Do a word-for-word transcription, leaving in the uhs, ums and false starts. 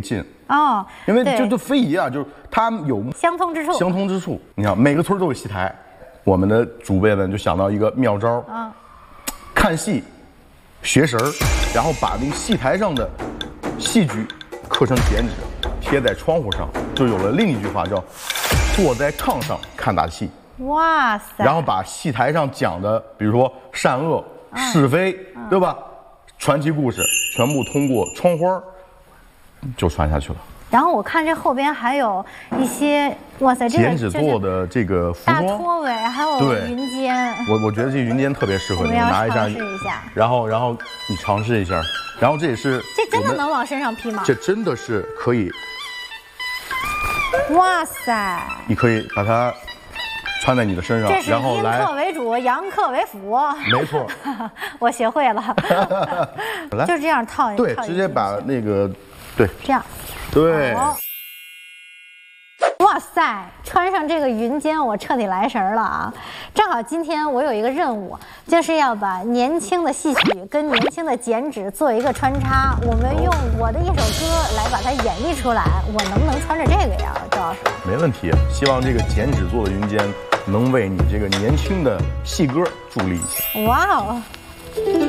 近哦， 因为就就非遗啊，就是它有相通之处。 相通之处，你看每个村都有戏台，我们的祖辈们就想到一个妙招啊，看戏，学神儿，然后把那个戏台上的戏剧刻成剪纸，贴在窗户上，就有了另一句话叫“坐在炕上看大戏”。 哇塞！ 然后把戏台上讲的，比如说善恶、是非，对吧？传奇故事全部通过窗花就传下去了。 然后我看这后边还有一些，哇塞，这个剪纸做的这个服装， 大拖尾，还有云肩。 我我觉得这云肩特别适合你，拿一下， 试一下。 然后然后你尝试一下，然后这也是这真的能往身上披吗？ 这真的是可以。 哇塞！ 你可以把它穿在你的身上， 这是然后阴来克为主，阳克为辅。 没错， 我学会了。 来， 就这样套。 对，直接把那个，对， 这样。 对。 哇塞，穿上这个云肩，我彻底来神了啊！正好今天我有一个任务，就是要把年轻的戏曲跟年轻的剪纸做一个穿插。我们用我的一首歌来把它演绎出来，我能不能穿着这个呀，周老师？ 没问题，希望这个剪纸做的云肩能为你这个年轻的戏歌助力一下。 哇哦！